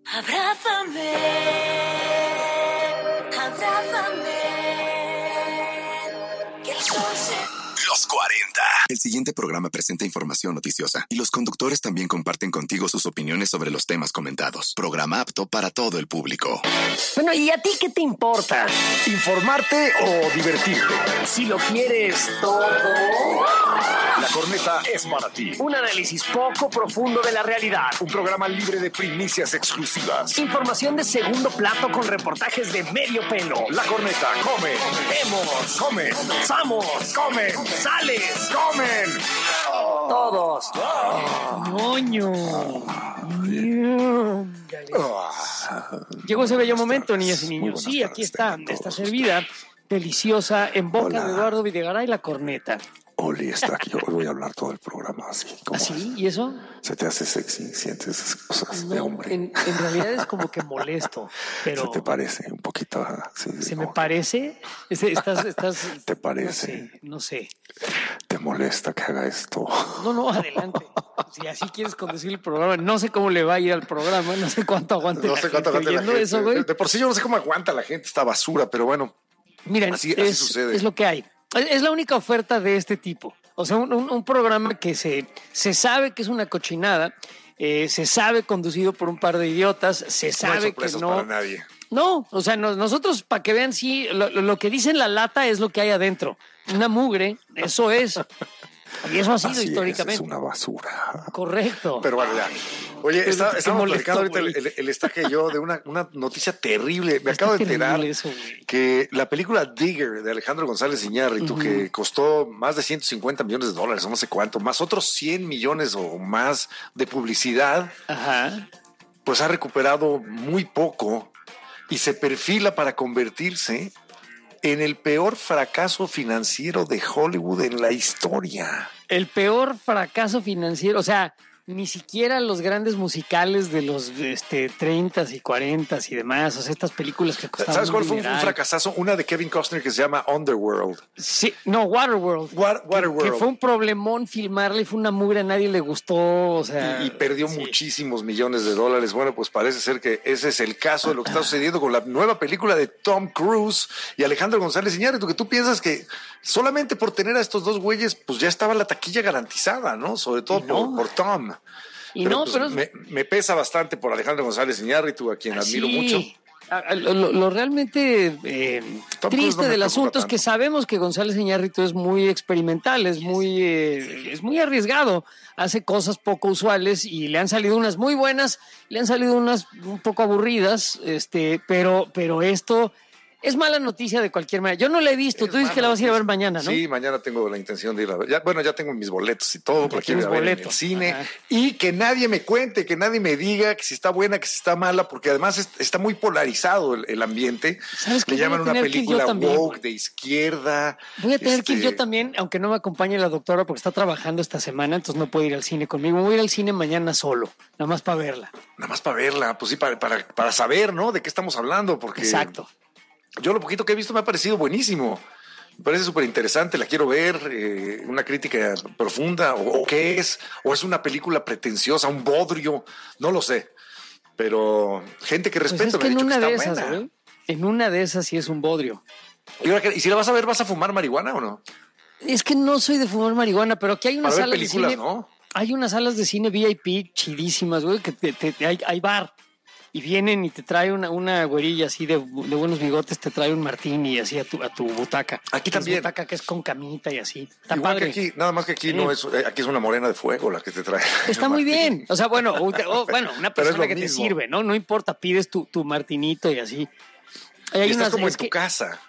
Abrázame, abrázame, que el sol se... Los 40. El siguiente programa presenta información noticiosa y los conductores también comparten contigo sus opiniones sobre los temas comentados. Programa apto para todo el público. Bueno, ¿y a ti qué te importa? ¿Informarte o divertirte? Si lo quieres todo. La Corneta es para ti. Un análisis poco profundo de la realidad. Un programa libre de primicias exclusivas. Información de segundo plato con reportajes de medio pelo. La Corneta come. Vemos. Come. Pasamos. Comen. Sales. Comen. Todos. Moño. Llegó ese bello momento, niñas y niños. Sí, aquí está. Está servida, deliciosa, en boca Hola. de Eduardo Videgaray, la corneta. Oli está aquí. Hoy voy a hablar todo el programa así. ¿Así? ¿Y eso? Se te hace sexy, sientes esas cosas de No, hombre. en realidad es como que molesto, pero... ¿Se te parece un poquito? Sí, ¿Se me como- parece? Estás... ¿Te parece? No sé. ¿Te molesta que haga esto? No, adelante. Si así quieres conducir el programa, no sé cómo le va a ir al programa, no sé cuánto aguante No la sé cuánto gente aguanta la oyendo gente. eso, güey. De por sí yo no sé cómo aguanta la gente esta basura, pero bueno. Miren, Así sucede. es lo que hay. Es la única oferta de este tipo. O sea, un programa que se sabe que es una cochinada, se sabe conducido por un par de idiotas, se No hay sabe que sorpresas no... para nadie. No, o sea, nosotros para que vean, sí, lo que dice en la lata es lo que hay adentro. Una mugre, eso es. Y eso ha sido Así históricamente. es una basura. Correcto. Pero bueno, ya. Oye, Qué estamos molesto, platicando ahorita güey. el estaque y yo de una noticia terrible. Me Está acabo de terrible enterar eso, güey. que la película Digger de Alejandro González Iñárritu, que costó más de $150 millones, o no sé cuánto, más otros 100 millones o más de publicidad, Ajá. pues ha recuperado muy poco y se perfila para convertirse en el peor fracaso financiero de Hollywood en la historia. El peor fracaso financiero, o sea, ni siquiera los grandes musicales de los 30s y 40s y demás, o sea, estas películas que costaban ¿Sabes cuál fue un dineral. fracasazo? Una de Kevin Costner que se llama Underworld. Sí, no, Waterworld. Waterworld. Que fue un problemón filmarle, fue una mugre, a nadie le gustó, o sea... Y perdió sí. muchísimos millones de dólares. Bueno, pues parece ser que ese es el caso de lo que está sucediendo con la nueva película de Tom Cruise y Alejandro González Iñárritu, que tú piensas que solamente por tener a estos dos güeyes, pues ya estaba la taquilla garantizada, ¿no? Sobre todo No. por Tom. Y Pero, no, pues, pero... me pesa bastante por Alejandro González Iñárritu, a quien admiro Sí. mucho. Lo realmente Tom Cruise triste no me del preocupa asunto es que tanto. sabemos que González Iñárritu es muy experimental, es muy arriesgado, hace cosas poco usuales y le han salido unas muy buenas, le han salido unas un poco aburridas, pero esto es mala noticia de cualquier manera. Yo no la he visto, tú dices que la vas a ir a ver mañana, ¿no? Sí, mañana tengo la intención de ir a ver. Ya tengo mis boletos y todo, porque quiero ir tienes a ver en el boletos. cine. Ajá. Y que nadie me cuente, que nadie me diga que si está buena, que si está mala, porque además está muy polarizado el ambiente. ¿Sabes qué? Le llaman Voy a una tener que ir yo película también, woke güey. de izquierda. Voy a tener que ir yo también, aunque no me acompañe la doctora porque está trabajando esta semana, entonces no puede ir al cine conmigo. Voy a ir al cine mañana solo, nada más para verla. Nada más para verla, pues sí, para saber, ¿no? De qué estamos hablando, porque Exacto. yo lo poquito que he visto me ha parecido buenísimo. Me parece súper interesante, la quiero ver, una crítica profunda, o qué es, o es una película pretenciosa, un bodrio, no lo sé. Pero gente que Pues respeto es que me ha en dicho una que de está esas, buena. güey, en una de esas sí es un bodrio. Y si la vas a ver, ¿vas a fumar marihuana o no? Es que no soy de fumar marihuana, pero aquí hay unas Para ver salas de películas, cine. ¿no? Hay unas salas de cine VIP chidísimas, güey, que hay bar. Y vienen y te trae una güerilla así de buenos bigotes, te trae un martini así a tu butaca. Aquí Que es también. butaca que es con camita y así. Está Igual padre. que aquí, nada más que aquí Sí. no es, aquí es una morena de fuego la que te trae. Está muy bien. O sea, bueno, bueno, una Pero es persona lo que te mismo. sirve, ¿no? No importa, pides tu martinito y así. Hay Y estás unas- como en es tu que- casa.